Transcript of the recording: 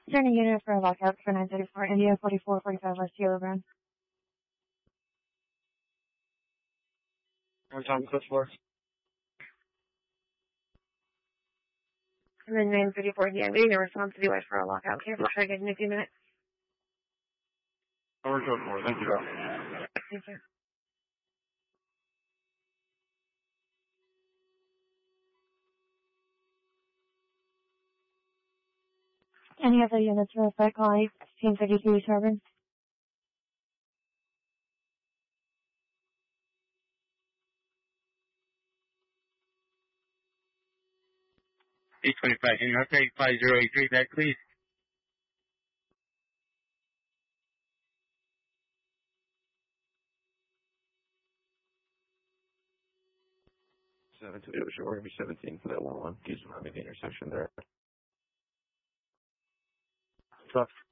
Turning unit for a lockout for 934 India 4445 West Yellow Brown. We're talking code 4. And then 934 India, waiting a response to the West for a lockout. Okay, we'll try again in a few minutes. We're code 4, thank you. Thank you. Any other units for the calling 1632 East Harbor? Can you take 5083 back, please? 7-2, we're going to be 17 for that 1-1. Use the intersection there. Truck.